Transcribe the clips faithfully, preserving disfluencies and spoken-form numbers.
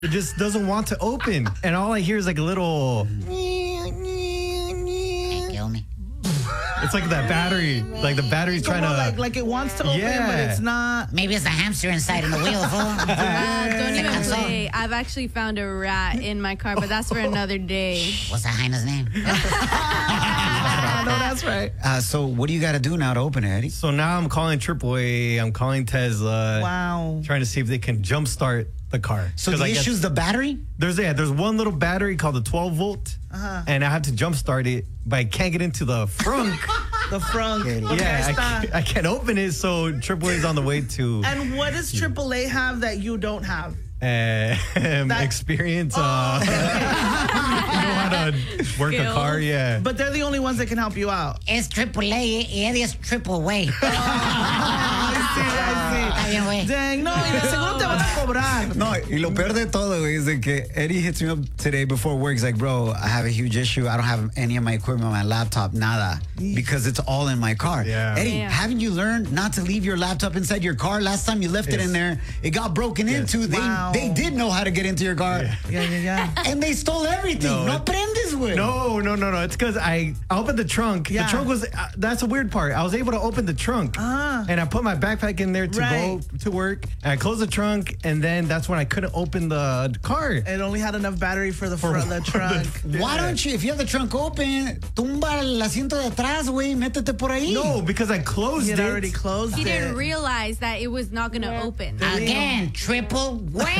It just doesn't want to open. And all I hear is like a little... Kill me. It's like that battery. Like the battery's trying to... Like, like it wants to open, Yeah. but it's not. Maybe it's the hamster inside in the wheel, fool. Uh, don't even That's all. play. I've actually found a rat in my car, but that's for another day. What's that hyena's name? I know that's right. Uh, so what do you got to do now to open it, Eddie? So now I'm calling triple A. I'm calling Tesla. Wow. Trying to see if they can jumpstart the car. So 'Cause the I guess issue's the battery? There's yeah, there's one little battery called the twelve volt, Uh-huh. and I have to jumpstart it, but I can't get into the frunk. The front. Okay, yeah, I está. can't, I can't open it. So triple A is on the way to And what does triple A have that you don't have? uh, experience. Uh, Oh, you know how to work a Skills. car. Yeah. But they're the only ones that can help you out. It's triple A y Eddie es triple way. I see, Está bien, I güey. see. Dang, no, y de seguro te van a cobrar. No, y lo peor de todo is de que Eddie hits me up today before work. He's like, bro, I have a huge issue. I don't have any of my equipment on my laptop, nada, because it's all in my car. Yeah. Eddie, Yeah. haven't you learned not to leave your laptop inside your car? Last time you left it Yes. in there, it got broken Yes. into. They Wow. they did know how to get into your car, Yeah. Yeah, yeah, yeah. and they stole everything. No, No, it- prendes, güey. No, no, no, no. It's because I, I opened the trunk. Yeah. The trunk was, uh, that's the weird part. I was able to open the trunk. Ah. And I put my backpack in there to Right. go to work. And I closed the trunk. And then that's when I couldn't open the car. It only had enough battery for the front, the trunk. Why don't you, if you have the trunk open, tumba el asiento de atrás, güey, métete por ahí. No, because I closed He it. had already closed He it. didn't realize that it was not going to open. Again, triple way.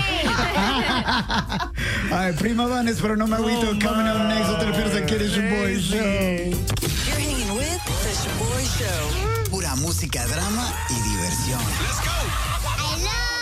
All right, Prima Vanes, pero no me agüito. Coming up next, no te lo pierdas aquí en el Shaboy Show. You're hanging with The Shaboy Show. Pura música, drama y diversión. Let's go.